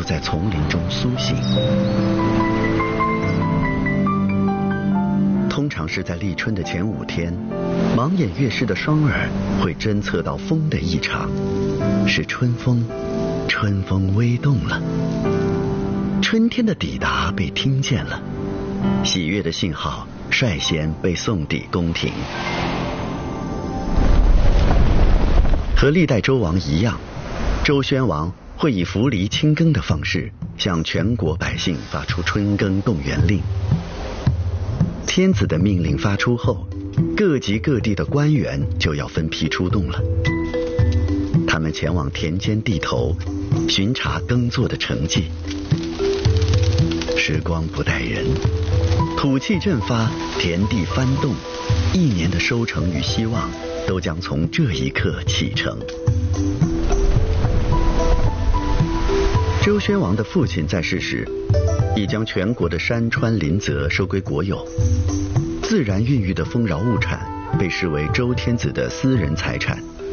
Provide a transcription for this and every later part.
在丛林中苏醒。通常是在立春的前5天，盲眼乐师的双耳会侦测到风的异常，是春风，春风微动了，春天的抵达被听见了，喜悦的信号率先被送抵宫廷。和历代周王一样，周宣王会以扶犁清耕的方式向全国百姓发出春耕动员令。天子的命令发出后，各级各地的官员就要分批出动了。他们前往田间地头，巡查耕作的成绩。时光不待人，土气振发，田地翻动，1年的收成与希望都将从这一刻启程。周宣王的父亲在世时，已将全国的山川林泽收归国有，自然孕育的丰饶物产被视为周天子的私人财产。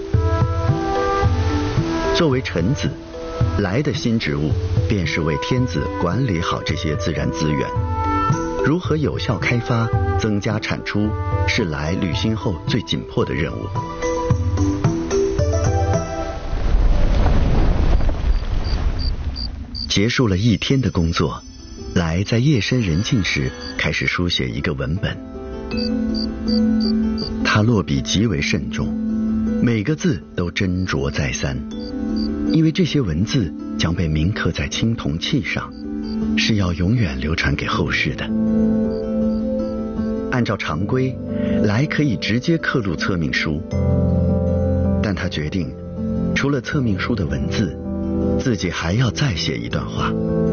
作为臣子，来的新职务便是为天子管理好这些自然资源，如何有效开发、增加产出，是来履新后最紧迫的任务。结束了1天的工作，来在夜深人静时开始书写一个文本。他落笔极为慎重，每个字都斟酌再三，因为这些文字将被铭刻在青铜器上，是要永远流传给后世的。按照常规，来可以直接刻录册命书，但他决定，除了册命书的文字，自己还要再写一段话。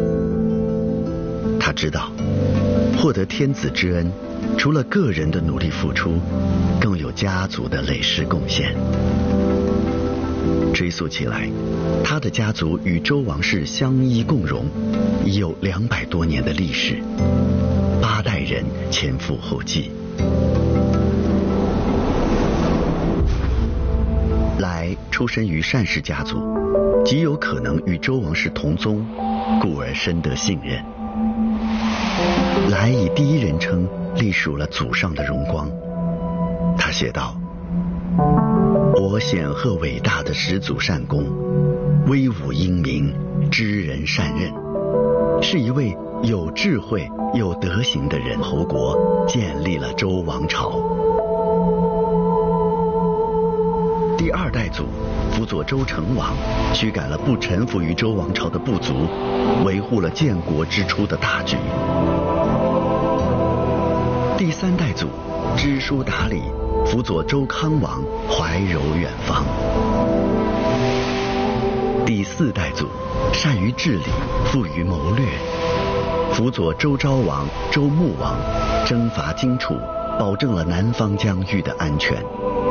他知道，获得天子之恩，除了个人的努力付出，更有家族的累世贡献。追溯起来，他的家族与周王室相依共荣，已有200多年的历史，8代人前赴后继。来出身于单氏家族，极有可能与周王室同宗，故而深得信任。来以第一人称隶属了祖上的荣光。他写道：我显赫伟大的始祖单公，威武英明，知人善任，是一位有智慧有德行的人。侯国建立了周王朝。第2代祖辅佐周成王，驱赶了不臣服于周王朝的部族，维护了建国之初的大局。第3代祖知书达理，辅佐周康王，怀柔远方。第4代祖善于治理，富于谋略，辅佐周昭王、周穆王，征伐荆楚，保证了南方疆域的安全。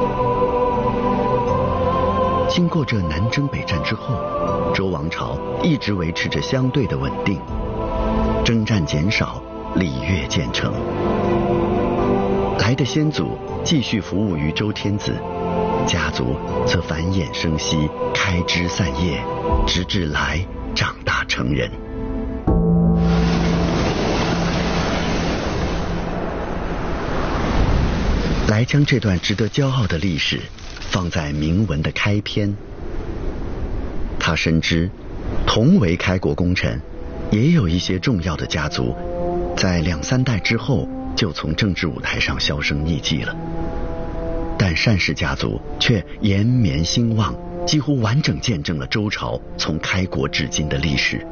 经过这南征北战之后，周王朝一直维持着相对的稳定，征战减少，礼乐渐成。来的先祖继续服务于周天子，家族则繁衍生息，开枝散叶，直至来长大成人。来将这段值得骄傲的历史放在铭文的开篇。他深知，同为开国功臣，也有一些重要的家族，在2、3代之后就从政治舞台上销声匿迹了。但单氏家族却延绵兴旺，几乎完整见证了周朝从开国至今的历史。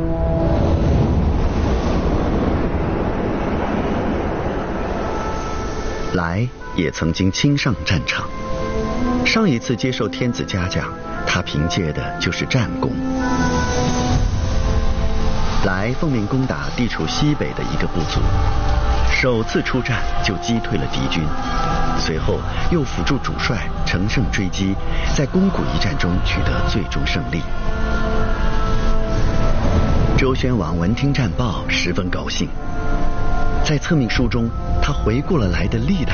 来也曾经亲上战场，上一次接受天子嘉奖，他凭借的就是战功。来奉命攻打地处西北的一个部族，首次出战就击退了敌军，随后又辅助主帅乘胜追击，在宫谷一战中取得最终胜利。周宣王闻听战报，十分高兴。在册命书中，他回顾了来的历代